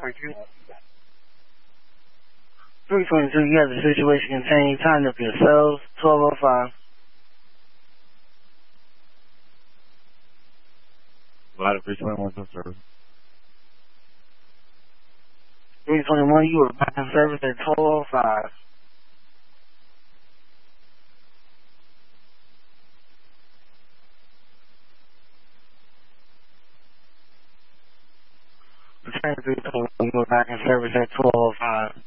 322, you have the situation contained. Time up yourselves. 12:05. Ladder 321 service. 321, you are back in service at 12:05. Return 321, you are back in service at 12:05.